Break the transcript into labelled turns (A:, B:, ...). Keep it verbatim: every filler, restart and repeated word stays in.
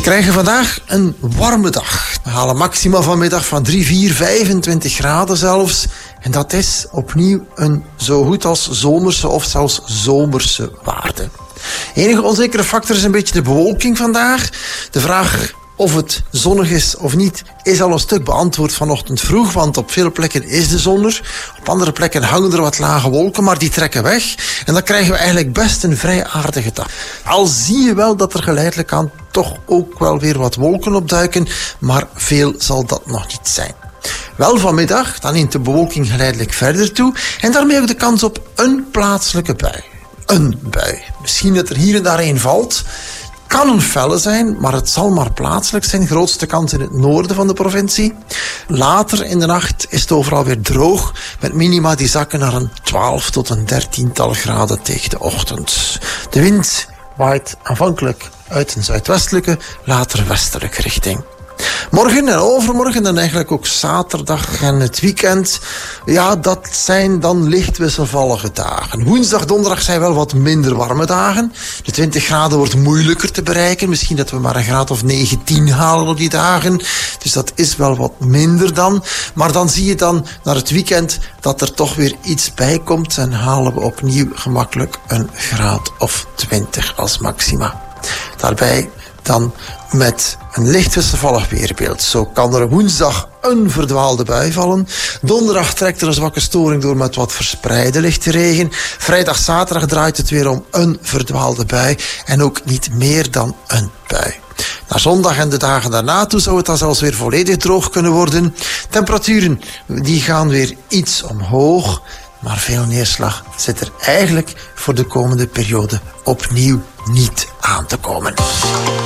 A: krijgen vandaag een warme dag. We halen maxima vanmiddag van drie, vier, vijfentwintig graden zelfs. En dat is opnieuw een zo goed als zomerse of zelfs zomerse waarde. Enige onzekere factor is een beetje de bewolking vandaag. De vraag of het zonnig is of niet, is al een stuk beantwoord vanochtend vroeg, want op veel plekken is de zon er. Op andere plekken hangen er wat lage wolken, maar die trekken weg. En dan krijgen we eigenlijk best een vrij aardige dag. Al zie je wel dat er geleidelijk aan toch ook wel weer wat wolken opduiken, maar veel zal dat nog niet zijn. Wel vanmiddag, dan neemt de bewolking geleidelijk verder toe en daarmee ook de kans op een plaatselijke bui. Een bui. Misschien dat er hier en daar een valt. Kan een felle zijn, maar het zal maar plaatselijk zijn. Grootste kans in het noorden van de provincie. Later in de nacht is het overal weer droog, met minima die zakken naar een twaalf tot een dertiental graden tegen de ochtend. De wind waait aanvankelijk uit een zuidwestelijke, later westelijke richting. Morgen en overmorgen en eigenlijk ook zaterdag en het weekend, ja, dat zijn dan licht wisselvallige dagen. Woensdag, donderdag zijn wel wat minder warme dagen. De twintig graden wordt moeilijker te bereiken. Misschien dat we maar een graad of negentien halen op die dagen. Dus dat is wel wat minder dan. Maar dan zie je dan naar het weekend dat er toch weer iets bij komt en halen we opnieuw gemakkelijk een graad of twintig als maxima. Daarbij dan met een licht wisselvallig weerbeeld. Zo kan er woensdag een verdwaalde bui vallen. Donderdag trekt er een zwakke storing door met wat verspreide lichte regen. Vrijdag, zaterdag draait het weer om een verdwaalde bui en ook niet meer dan een bui. Naar zondag en de dagen daarna toe zou het dan zelfs weer volledig droog kunnen worden. Temperaturen die gaan weer iets omhoog, maar veel neerslag zit er eigenlijk voor de komende periode opnieuw niet aan te komen.